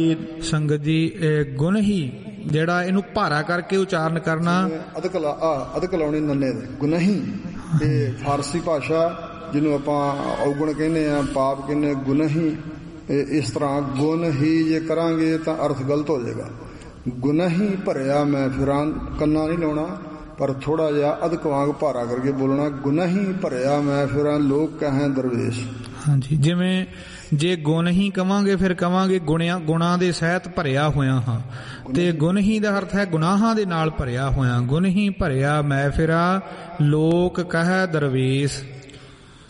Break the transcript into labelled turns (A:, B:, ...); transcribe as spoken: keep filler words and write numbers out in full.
A: ਸੰਗਤ ਜੀ ਗੁਣ ਹੀ ਜਿਹੜਾ ਇਹਨੂੰ ਭਾਰਾ ਕਰਕੇ ਉਚਾਰਨ ਕਰਨਾ।
B: ਅਧਿਕ ਅਧਿਕ ਲਾਉਣੀ ਨੰਨੇ ਦੇ ਗੁਨਹੀ, ਇਹ ਫਾਰਸੀ ਭਾਸ਼ਾ ਜਿਹਨੂੰ ਆਪਾਂ ਔਗਣ ਕਹਿੰਦੇ ਆ, ਪਾਪ ਕਹਿੰਦੇ ਗੁਨਹੀ। ਇਸ ਤਰ੍ਹਾਂ ਗੁਣ ਹੀ ਜੇ ਕਰਾਂਗੇ ਤਾਂ ਅਰਥ ਗਲਤ ਹੋ ਜਾਏਗਾ। ਗੁਨਹੀ ਭਰਿਆ ਮੈਂ ਫਿਰਾਂ, ਕੰਨਾ ਨਹੀਂ ਲਾਉਣਾ ਪਰ ਥੋੜਾ ਜਿਹਾ ਅਧਿਕ ਵਾਂਗ ਭਾਰਾ ਕਰਕੇ ਬੋਲਣਾ। ਗੁਨਹੀ ਭਰਿਆ ਮੈਂ ਫਿਰਾਂ ਲੋਕ ਕਹੇ ਦਰਵੇਸ਼। ਹਾਂਜੀ, ਜਿਵੇਂ ਜੇ ਗੁਣ ਹੀ ਕਵਾਂਗੇ ਫਿਰ ਕਵਾਂਗੇ ਗੁਣਿਆ ਗੁਣਾਂ ਦੇ ਸਹਿਤ ਭਰਿਆ ਹੋਇਆ ਹਾਂ, ਤੇ ਗੁਣ ਹੀ ਦਾ ਅਰਥ ਹੈ ਗੁਨਾਹਾਂ ਦੇ ਨਾਲ ਭਰਿਆ ਹੋਇਆ। ਗੁਣ ਹੀ ਭਰਿਆ ਮੈਂ ਫਿਰਾਂ ਲੋਕ ਕਹੇ ਦਰਵੇਸ਼।